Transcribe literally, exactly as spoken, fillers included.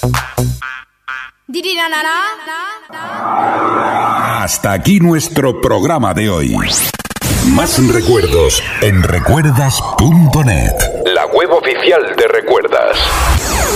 Hasta aquí nuestro programa de hoy. Más recuerdos en recuerdas punto net, la web oficial de Recuerdas.